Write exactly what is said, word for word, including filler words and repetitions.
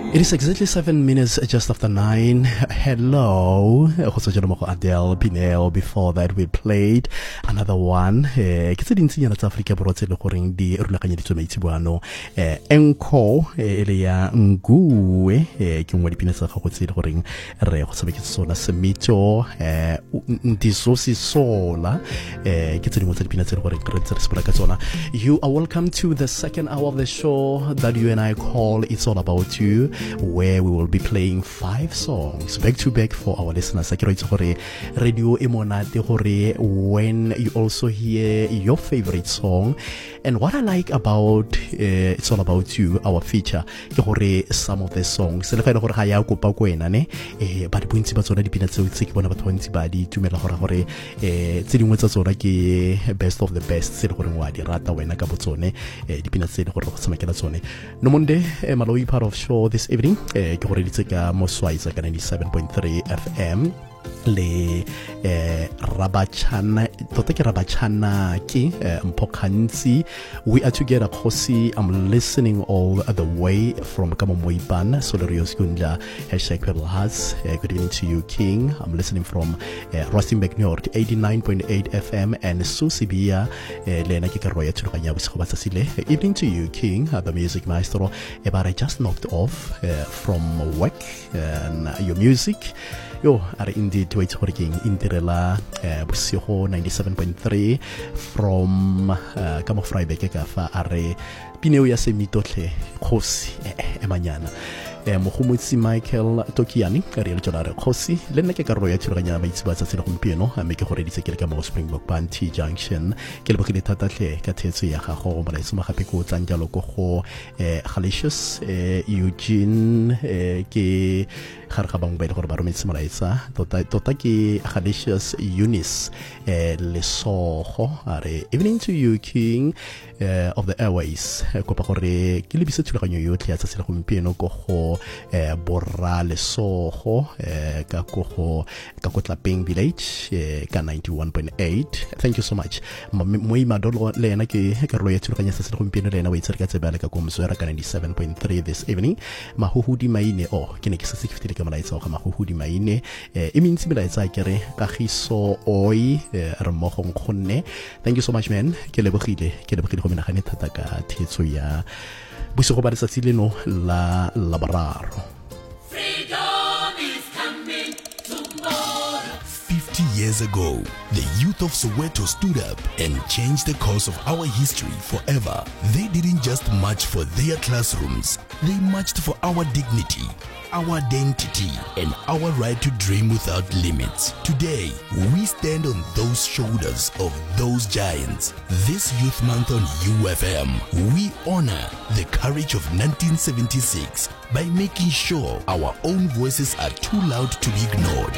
It is exactly seven minutes just after nine. Hello. Adele Pinel. Before that, we played another one. Ke tse dintsi nyana tsa Afrika Borwa tse le goreng di rulaganyeditswe maitseboano. Encore ele ya Nguwe ke ngwe dipina tsa gago tse le goreng re go tsebeketse sona Semito Ndisosi Sola ke tse dingwe tsa dipina tse le goreng re tse re sepela ka tsona. You are welcome to the second hour of the show that you and I call It's All About You, where we will be playing five songs back to back for our listeners. Radio Emonate Hore, when you also hear your favorite song. And what I like about uh, It's All About You, our feature, some of the songs but bontsi ba tsona dipina tseo tse ke bona batho bantsi ba di tumela gore gore eh tse dingwe tsa tsona ke best of the best tse le gore wa di rata wena ka botsone dipina tse le gore go tshamekela tsone. No monde Maloi part of show this evening ke gore ditse ka Moswaiza ka ninety-seven point three F M le eh Rabachana tota ke Rabachana ke Mpokantsi. We are together Khosi. I'm listening all the way from Kamomoiban Solerio Skunda hashtag Pebble Hearts. Good evening to you, King. I'm listening from uh, Rustenburg North eighty-nine point eight F M and Susibia Lena Kikaroya Turkanya Wiskobatasile. Evening to you, King, the music maestro. But I just knocked off uh, from work and your music. Yo, are indeed wait working in Tirela Busiho ninety-seven point three from Kamo Freiberg Kafa are Pineo ya Semitotle Khosi Emanyana. Mohumutsi Michael Tokiani Kariel Jonare Khosi Lena ke karolo ya thulaganya baitsebatsa tsela gompieno a me ke gore ditse ke le ka mo Springbok Band T Junction ke le bogile thatatle ka thetso ya gago ba itse magape go tsang jalo go go Halicious Eugene ke gare ga bangwe ba ile gore ba rometse molaetsa tota tota ke Halicious Eunice Lesogo are evening to you, King uh, of the Airways. Kopa gore ke lebise thulaganyo yotlhe ya tsela gompieno go go eh borra Lesogo eh ka go go ka go Tlapeng Village eh ka ninety-one point eight. Thank you so much. Moi madolo le ena ke karolo ya thulaganya tsela gompieno le ena wa itse ka tsebela ka go Moswera ka ninety-seven point three this evening. Mahuhudi Maine oh ke ne ke se se fitile ka molaetsa ga Mahuhudi Maine eh e mentsi melaetsa kere Kagiso oi re mo go nkhonne. Thank you so much, man. Ke lebogile ke lebogile go menagane thata ka thetso ya busigo ba letsatsi leno la labararo. Freedom is coming tomorrow. fifty years ago, the youth of Soweto stood up and changed the course of our history forever. They didn't just march for their classrooms, they marched for our dignity, our identity, and our right to dream without limits. Today, we stand on those shoulders of those giants. This Youth Month on U F M, we honor the courage of nineteen seventy-six by making sure our own voices are too loud to be ignored.